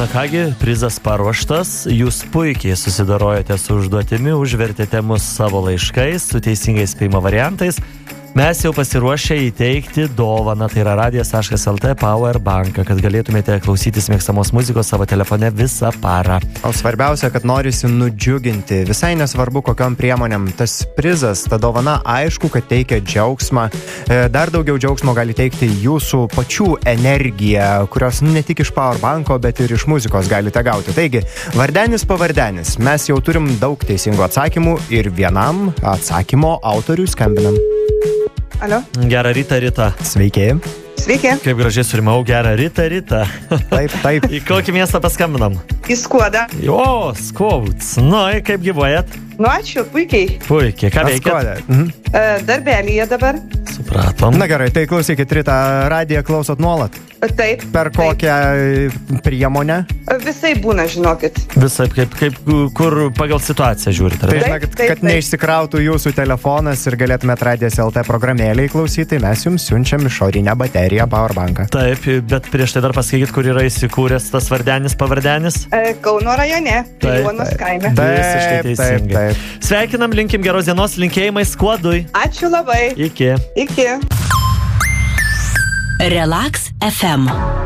Na kągi, prizas paruoštas, jūs puikiai susidarojate su užduotimi, užvertėte mus savo laiškais, su teisingais spėjimo variantais. Mes jau pasiruošę įteikti dovaną, tai yra radijas.lt Powerbanką, kad galėtumėte klausytis mėgstamos muzikos savo telefone visą parą. O svarbiausia, kad norisi nudžiuginti, visai nesvarbu kokiom priemonėm. Tas prizas, ta dovana, aišku, kad teikia džiaugsmą. Dar daugiau džiaugsmo gali teikti jūsų pačių energija, kurios ne tik iš Powerbanko, bet ir iš muzikos galite gauti. Taigi, vardenis pavardenis. Mes jau turim daug teisingų atsakymų ir vienam atsakymo autoriui skambinam. Alio. Gerą rytą, Rita. Sveiki. Sveiki. Kaip gražiai surimau, gerą rytą, Rita. Taip, taip. Į kokį miestą paskambinam? Į Skuodą. O, Skuodas. Nu, kaip gyvuojat? Nu, ačiū, puikiai. Puikiai, ką veikiat? Darbelyje dabar. Supratom. Na gerai, tai klausykit, Rita, radiją klausot nuolat? Taip. Per kokią priemonę? Visai būna, žinokit. Visai, kaip kur pagal situaciją žiūrit, ar Tai ne? žinokit, taip, kad taip. neišsikrautų jūsų telefonas ir galėtumėt radijas.lt programėlėj klausyti, mes jums siunčiam išorinę bateriją Powerbanką. Taip, bet prieš tai dar pasakykit, kur yra įsikūręs tas vardenis pavardenis. Kauno rajone, Piliuonos kaime. Visiškai teisingai. taip. Sveikinam, linkim geros dienos, linkėjimai Skuodui. Ačiū labai. Iki. Iki. Relax FM.